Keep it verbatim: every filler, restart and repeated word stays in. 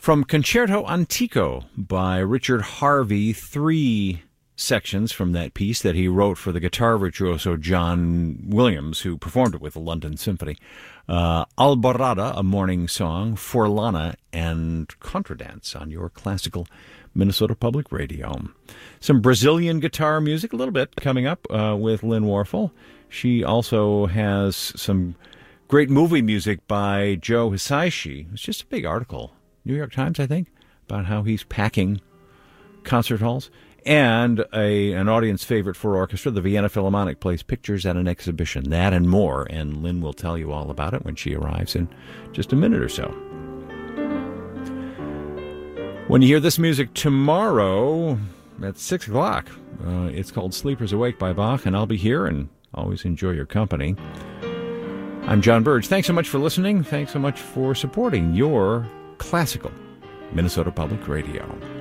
From Concerto Antico by Richard Harvey, three sections from that piece that he wrote for the guitar virtuoso John Williams, who performed it with the London Symphony. Uh, Alborada, a morning song, Forlana, and Contradance on your classical Minnesota Public Radio. Some Brazilian guitar music, a little bit, coming up uh, with Lynn Warfel. She also has some great movie music by Joe Hisaishi. It's just a big article, New York Times, I think, about how he's packing concert halls. And a an audience favorite for orchestra, the Vienna Philharmonic plays pictures at an exhibition. That and more, and Lynn will tell you all about it when she arrives in just a minute or so. When you hear this music tomorrow at six o'clock, uh, it's called Sleepers Awake by Bach, and I'll be here and always enjoy your company. I'm John Burge. Thanks so much for listening. Thanks so much for supporting your classical Minnesota Public Radio.